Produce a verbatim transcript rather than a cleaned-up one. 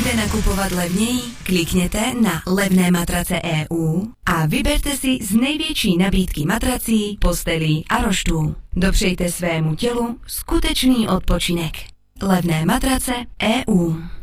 Kde nakupovat levněji? Klikněte na Levné matrace tečka e u a vyberte si z největší nabídky matrací, postelí a roštů. Dopřejte svému tělu skutečný odpočinek. Levné matrace tečka e u